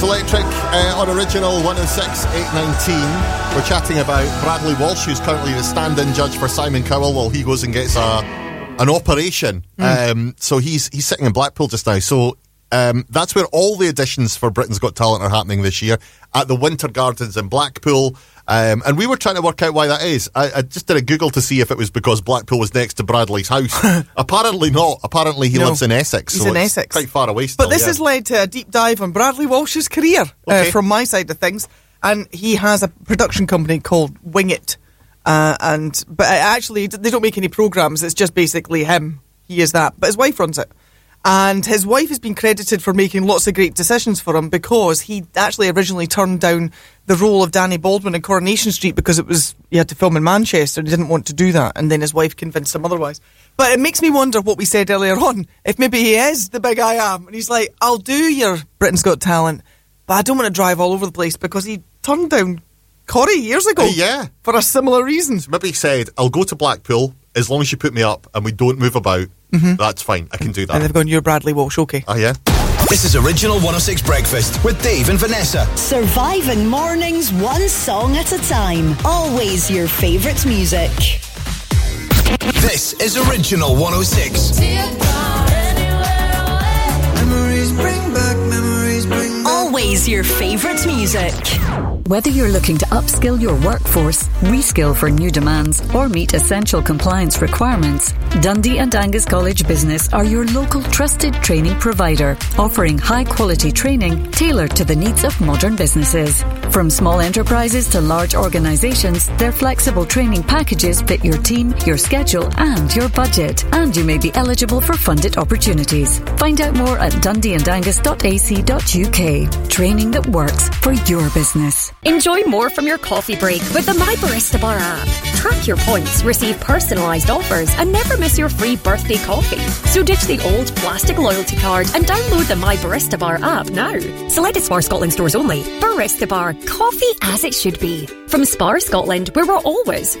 Electric on Original 106 819. We're chatting about Bradley Walsh, who's currently the stand-in judge for Simon Cowell while he goes and gets an operation. So he's sitting in Blackpool just now. So that's where all the auditions for Britain's Got Talent are happening this year, at the Winter Gardens in Blackpool. And we were trying to work out why that is. I just did a Google to see if it was because Blackpool was next to Bradley's house. Apparently not. Apparently he lives in Essex. He's so in it's Essex. quite far away still. But this has led to a deep dive on Bradley Walsh's career from my side of things. And he has a production company called Wing It. But actually, they don't make any programmes. It's just basically him. He is that. But his wife runs it. And his wife has been credited for making lots of great decisions for him, because he actually originally turned down the role of Danny Baldwin in Coronation Street because he had to film in Manchester and he didn't want to do that, and then his wife convinced him otherwise. But it makes me wonder what we said earlier on, if maybe he is the big I am and he's like, I'll do your Britain's Got Talent, but I don't want to drive all over the place, because he turned down Corrie years ago for a similar reason. So maybe he said, I'll go to Blackpool as long as you put me up and we don't move about. That's fine, I can do that. And they've gone, you're Bradley Walsh, okay. Oh yeah. This is Original 106 Breakfast with Dave and Vanessa. Surviving mornings one song at a time. Always your favourite music. This is Original 106. Memories bring back. Always your favourite music. Whether you're looking to upskill your workforce, reskill for new demands, or meet essential compliance requirements, Dundee and Angus College Business are your local trusted training provider, offering high-quality training tailored to the needs of modern businesses. From small enterprises to large organisations, their flexible training packages fit your team, your schedule, and your budget. And you may be eligible for funded opportunities. Find out more at dundeeandangus.ac.uk. Training that works for your business. Enjoy more from your coffee break with the My Barista Bar app. Track your points, receive personalised offers, and never miss your free birthday coffee. So ditch the old plastic loyalty card and download the My Barista Bar app now. Selected Spar Scotland stores only. Barista Bar, coffee as it should be. From Spar Scotland, where we're always